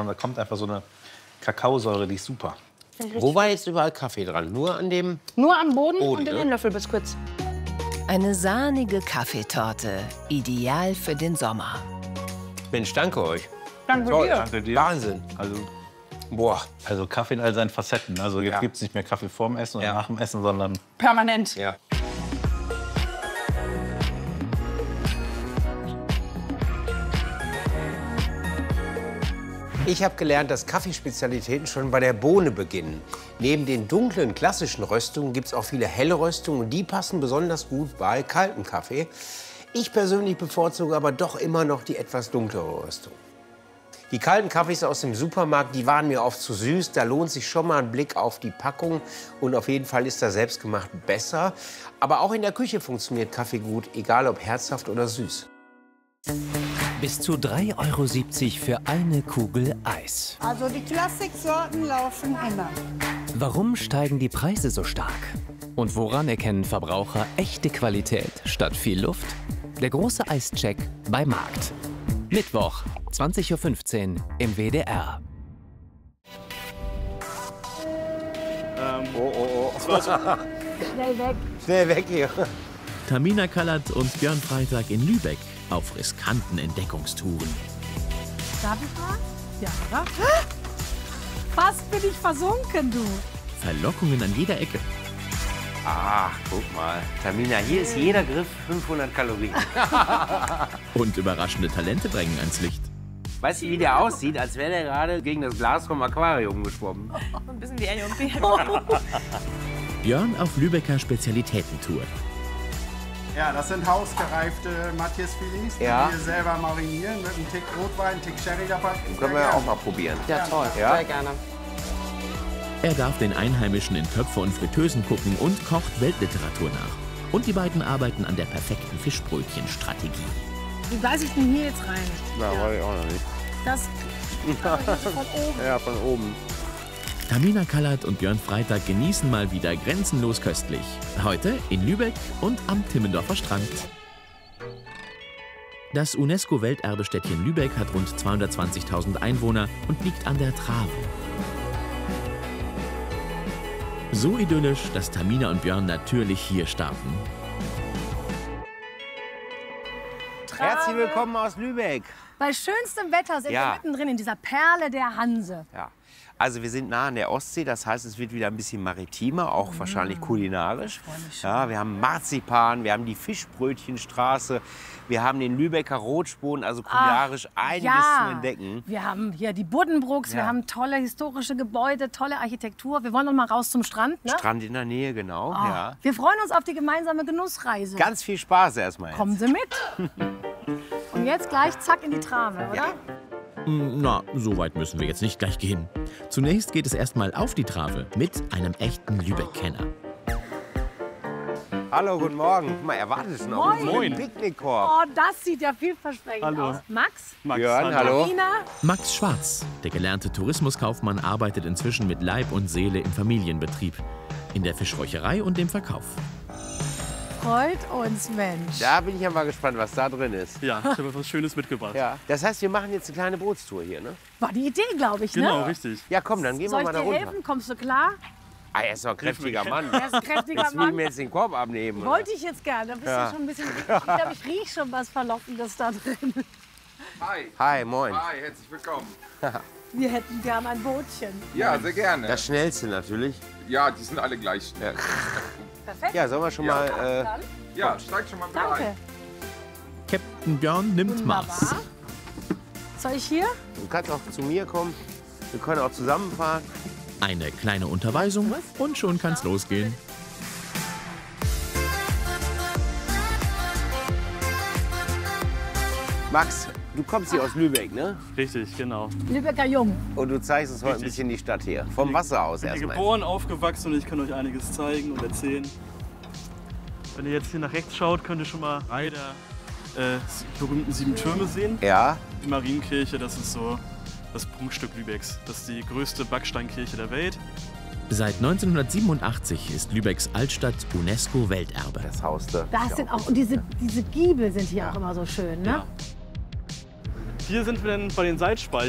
sondern da kommt einfach so eine Kakaosäure, die ist super. Wo war jetzt überall Kaffee dran? Nur an dem... Nur am Boden und ne? in den Löffelbiskuits. Eine sahnige Kaffeetorte, ideal für den Sommer. Mensch, danke euch. Danke Toll, dir. danke dir. Wahnsinn. Also Kaffee in all seinen Facetten. Also jetzt gibt es nicht mehr Kaffee vorm Essen oder nach dem Essen, sondern... Permanent. Ja. Ich habe gelernt, dass Kaffeespezialitäten schon bei der Bohne beginnen. Neben den dunklen, klassischen Röstungen gibt es auch viele helle Röstungen. Und die passen besonders gut bei kaltem Kaffee. Ich persönlich bevorzuge aber doch immer noch die etwas dunklere Röstung. Die kalten Kaffees aus dem Supermarkt, die waren mir oft zu süß. Da lohnt sich schon mal ein Blick auf die Packung. Und auf jeden Fall ist der selbstgemacht besser. Aber auch in der Küche funktioniert Kaffee gut, egal ob herzhaft oder süß. Bis zu 3,70 € für eine Kugel Eis. Also die Klassiksorten laufen immer. Warum steigen die Preise so stark? Und woran erkennen Verbraucher echte Qualität statt viel Luft? Der große Eischeck bei Markt. Mittwoch, 20:15 Uhr im WDR. Schnell weg. Schnell weg hier. Tamina Kallert und Björn Freitag in Lübeck auf riskanten Entdeckungstouren. Darf ich mal? Ja, oder? Fast bin ich versunken, du. Verlockungen an jeder Ecke. Ach, guck mal. Tamina, hier ist jeder Griff 500 Kalorien. Und überraschende Talente drängen ans Licht. Weißt du, wie der aussieht? Als wäre der gerade gegen das Glas vom Aquarium geschwommen. Ein bisschen wie Ellie und Bea. Björn auf Lübecker Spezialitätentour. Ja, das sind hausgereifte Matthias-Filets, die wir selber marinieren mit einem Tick Rotwein, einem Tick Sherry dabei. Können wir ja auch mal probieren. Ja, toll. Ja? Sehr gerne. Er darf den Einheimischen in Töpfe und Fritteusen gucken und kocht Weltliteratur nach. Und die beiden arbeiten an der perfekten Fischbrötchenstrategie. Wie weiß ich denn hier jetzt rein? Na, weiß ich auch noch nicht. Das von oben. Ja, von oben. Tamina Kallert und Björn Freitag genießen mal wieder grenzenlos köstlich. Heute in Lübeck und am Timmendorfer Strand. Das UNESCO-Welterbestädtchen Lübeck hat rund 220.000 Einwohner und liegt an der Trave. So idyllisch, dass Tamina und Björn natürlich hier starten. Herzlich willkommen aus Lübeck. Bei schönstem Wetter sind wir mittendrin in dieser Perle der Hanse. Ja. Also wir sind nah an der Ostsee, das heißt, es wird wieder ein bisschen maritimer, auch wahrscheinlich kulinarisch. Ja, wir haben Marzipan, wir haben die Fischbrötchenstraße, wir haben den Lübecker Rotspon, also kulinarisch einiges zu entdecken. Wir haben hier die Buddenbrooks, wir haben tolle historische Gebäude, tolle Architektur. Wir wollen noch mal raus zum Strand, ne? Strand in der Nähe, genau. Ja. Wir freuen uns auf die gemeinsame Genussreise. Ganz viel Spaß erstmal. Kommen Sie mit. Und jetzt gleich zack in die Trave, oder? Ja. Na, so weit müssen wir jetzt nicht gleich gehen. Zunächst geht es erstmal auf die Trave mit einem echten Lübeck-Kenner. Hallo, guten Morgen. Guck mal, er wartet schon auf uns mit dem Picknickkorb. Oh, das sieht ja vielversprechend aus. Max? Björn, hallo. Nina? Max Schwarz, der gelernte Tourismuskaufmann, arbeitet inzwischen mit Leib und Seele im Familienbetrieb, in der Fischräucherei und dem Verkauf. Freut uns, Mensch. Da bin ich ja mal gespannt, was da drin ist. Ja, ich habe was Schönes mitgebracht. Ja. Das heißt, wir machen jetzt eine kleine Bootstour hier, ne? War die Idee, glaube ich, Genau, ne? richtig. Ja, komm, dann gehen Soll wir ich mal da dir runter. helfen? Kommst du klar? Ah, er ist doch ein kräftiger Mann. Er ist ein kräftiger Jetzt will ich Mann. mir jetzt den Korb abnehmen. Oder? Wollte ich jetzt gerne. Da bist du schon ein bisschen... Ich glaube, ich rieche schon was Verlockendes da drin. Hi. Hi, moin. Hi, herzlich willkommen. Wir hätten gern ein Bootchen. Ja, sehr gerne. Das schnellste natürlich. Ja, die sind alle gleich schnell. Perfekt. Ja, sollen wir schon mal... Dann. Ja, steig schon mal bitte Danke. ein. Captain Björn nimmt Maß. Wunderbar. Soll ich hier? Du kannst auch zu mir kommen. Wir können auch zusammenfahren. Eine kleine Unterweisung und schon kann's losgehen. Max, du kommst hier aus Lübeck, ne? Richtig, genau. Lübecker Jung. Und du zeigst uns heute ein Richtig. bisschen die Stadt hier. Vom Wasser aus Ich bin hier erstmal. geboren, aufgewachsen und ich kann euch einiges zeigen und erzählen. Wenn ihr jetzt hier nach rechts schaut, könnt ihr schon mal drei der berühmten 7 Türme sehen. Ja, Die Marienkirche, das ist so das Prunkstück Lübecks. Das ist die größte Backsteinkirche der Welt. Seit 1987 ist Lübecks Altstadt UNESCO-Welterbe. das Haus da. Das sind auch, und diese Giebel sind hier auch immer so schön, ne? Ja. Hier sind wir dann bei den Salzspeichern.